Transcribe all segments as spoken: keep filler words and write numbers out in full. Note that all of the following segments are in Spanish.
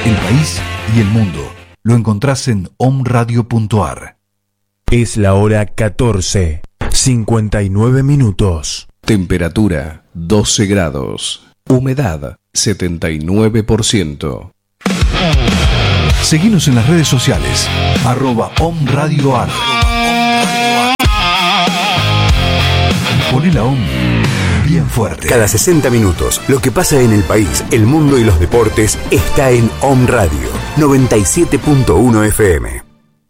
El país y el mundo lo encontrás en omradio punto ar. Es la hora catorce, cincuenta y nueve minutos. Temperatura doce grados. Humedad setenta y nueve por ciento. Seguinos en las redes sociales, arroba omradioar. Poné la om bien fuerte. Cada sesenta minutos, lo que pasa en el país, el mundo y los deportes está en Om Radio noventa y siete punto uno F M.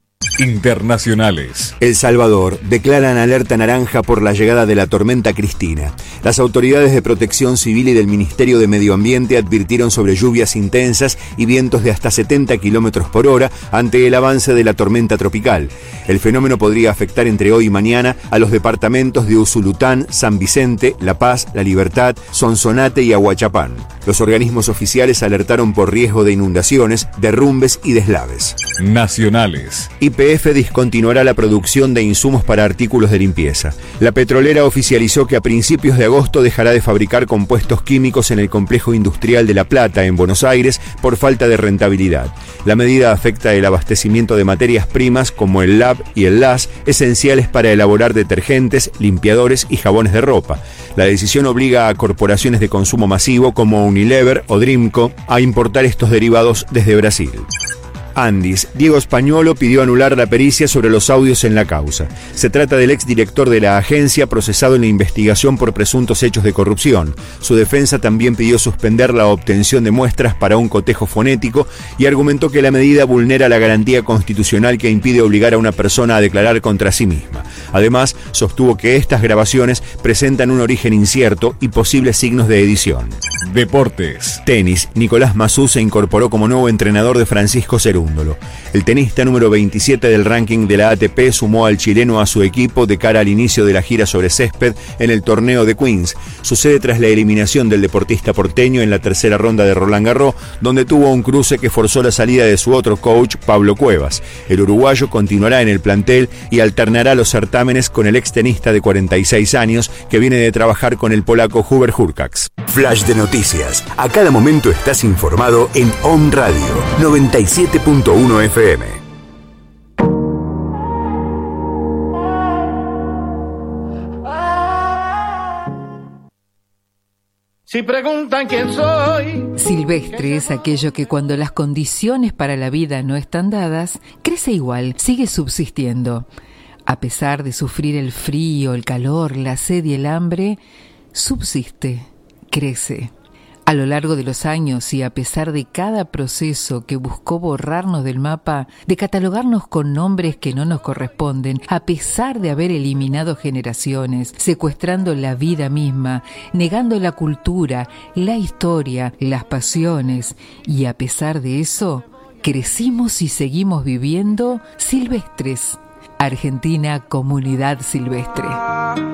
Internacionales. El Salvador declaran alerta naranja por la llegada de la tormenta Cristina. Las autoridades de Protección Civil y del Ministerio de Medio Ambiente advirtieron sobre lluvias intensas y vientos de hasta setenta kilómetros por hora ante el avance de la tormenta tropical. El fenómeno podría afectar entre hoy y mañana a los departamentos de Usulután, San Vicente, La Paz, La Libertad, Sonsonate y Ahuachapán. Los organismos oficiales alertaron por riesgo de inundaciones, derrumbes y deslaves. Nacionales. Y P F discontinuará la producción de insumos para artículos de limpieza. La petrolera oficializó que a principios de agosto dejará de fabricar compuestos químicos en el complejo industrial de La Plata, en Buenos Aires, por falta de rentabilidad. La medida afecta el abastecimiento de materias primas como el L A B y el L A S, esenciales para elaborar detergentes, limpiadores y jabones de ropa. La decisión obliga a corporaciones de consumo masivo como Unilever o Drimco a importar estos derivados desde Brasil. Andis, Diego Españolo pidió anular la pericia sobre los audios en la causa. Se trata del exdirector de la agencia procesado en la investigación por presuntos hechos de corrupción. Su defensa también pidió suspender la obtención de muestras para un cotejo fonético y argumentó que la medida vulnera la garantía constitucional que impide obligar a una persona a declarar contra sí misma. Además, sostuvo que estas grabaciones presentan un origen incierto y posibles signos de edición. Deportes. Tenis. Nicolás Massú se incorporó como nuevo entrenador de Francisco Cerúndolo. El tenista número veintisiete del ranking de la A T P sumó al chileno a su equipo de cara al inicio de la gira sobre césped en el torneo de Queens. Sucede tras la eliminación del deportista porteño en la tercera ronda de Roland Garros, donde tuvo un cruce que forzó la salida de su otro coach, Pablo Cuevas. El uruguayo continuará en el plantel y alternará los certámenes con el extenista de cuarenta y seis años que viene de trabajar con el polaco Hubert Hurkacz. Flash de noticias. A cada momento estás informado en Om Radio noventa y siete punto uno F M. Si preguntan quién soy. Silvestre es aquello que cuando las condiciones para la vida no están dadas, crece igual, sigue subsistiendo. A pesar de sufrir el frío, el calor, la sed y el hambre, subsiste, crece. A lo largo de los años y a pesar de cada proceso que buscó borrarnos del mapa, de catalogarnos con nombres que no nos corresponden, a pesar de haber eliminado generaciones, secuestrando la vida misma, negando la cultura, la historia, las pasiones, y a pesar de eso, crecimos y seguimos viviendo silvestres. Argentina Comunidad Silvestre.